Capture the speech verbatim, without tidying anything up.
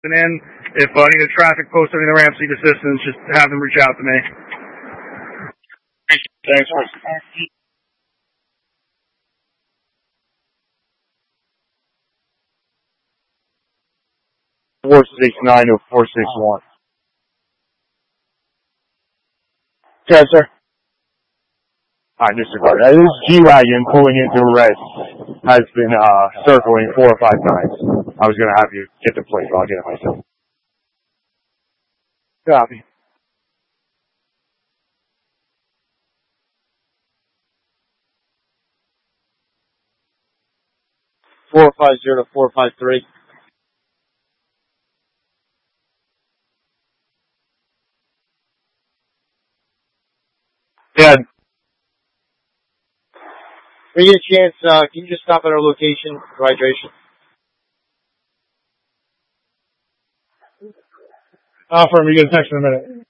And then if I uh, need a traffic post any of the ramps need assistance, just have them reach out to me. Thanks. four six nine to four six one. Yes, sir. Alright, disregard. This G-Wagon pulling into arrest has been uh, circling four or five times. I was going to have you get the plate, but I'll get it myself. Copy. four five zero to four five three. Yeah. When you get a chance, uh, can you just stop at our location for hydration? I'll affirm. You get a text in a minute.